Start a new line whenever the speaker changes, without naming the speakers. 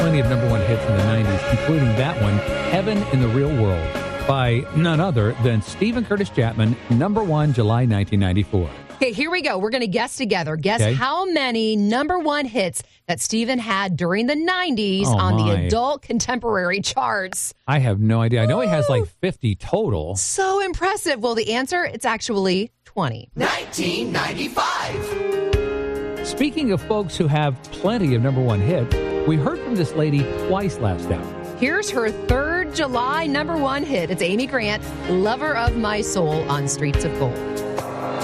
plenty of number one hits in the 90s, including that one, Heaven in the Real World, by none other than Stephen Curtis Chapman, number one, July 1994.
Okay, here we go. We're going to guess together. Guess how many number one hits that Stephen had during the 90s on the adult contemporary charts.
I have no idea. I know he has like 50 total.
So impressive. Well, the answer, it's actually 20.
1995.
Speaking of folks who have plenty of number one hits, we heard from this lady twice last hour.
Here's her third July number one hit. It's Amy Grant, Lover of My Soul on Streets of Gold.